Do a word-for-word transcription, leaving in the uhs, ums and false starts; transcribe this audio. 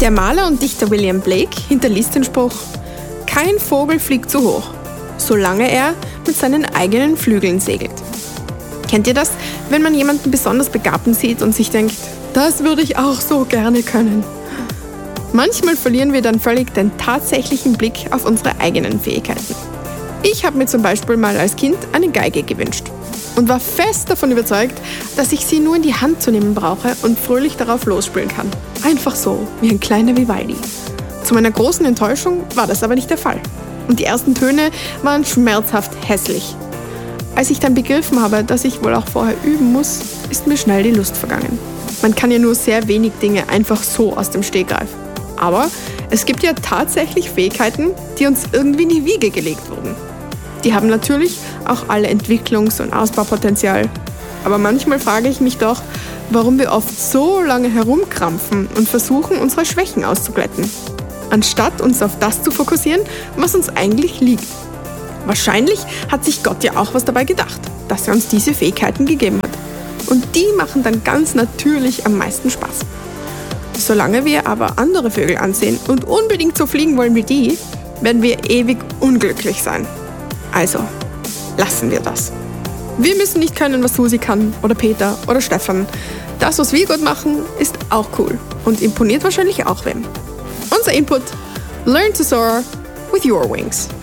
Der Maler und Dichter William Blake hinterließ den Spruch: Kein Vogel fliegt zu hoch, solange er mit seinen eigenen Flügeln segelt. Kennt ihr das, wenn man jemanden besonders Begabten sieht und sich denkt, das würde ich auch so gerne können? Manchmal verlieren wir dann völlig den tatsächlichen Blick auf unsere eigenen Fähigkeiten. Ich habe mir zum Beispiel mal als Kind eine Geige gewünscht und war fest davon überzeugt, dass ich sie nur in die Hand zu nehmen brauche und fröhlich darauf losspielen kann. Einfach so, wie ein kleiner Vivaldi. Zu meiner großen Enttäuschung war das aber nicht der Fall. Und die ersten Töne waren schmerzhaft hässlich. Als ich dann begriffen habe, dass ich wohl auch vorher üben muss, ist mir schnell die Lust vergangen. Man kann ja nur sehr wenig Dinge einfach so aus dem Stegreif. Aber es gibt ja tatsächlich Fähigkeiten, die uns irgendwie in die Wiege gelegt wurden. Die haben natürlich auch alle Entwicklungs- und Ausbaupotenzial. Aber manchmal frage ich mich doch, warum wir oft so lange herumkrampfen und versuchen, unsere Schwächen auszuglätten, anstatt uns auf das zu fokussieren, was uns eigentlich liegt. Wahrscheinlich hat sich Gott ja auch was dabei gedacht, dass er uns diese Fähigkeiten gegeben hat. Und die machen dann ganz natürlich am meisten Spaß. Solange wir aber andere Vögel ansehen und unbedingt so fliegen wollen wie die, werden wir ewig unglücklich sein. Also, lassen wir das. Wir müssen nicht können, was Susi kann oder Peter oder Stefan. Das, was wir gut machen, ist auch cool und imponiert wahrscheinlich auch wem. Unser Input: Learn to soar with your wings.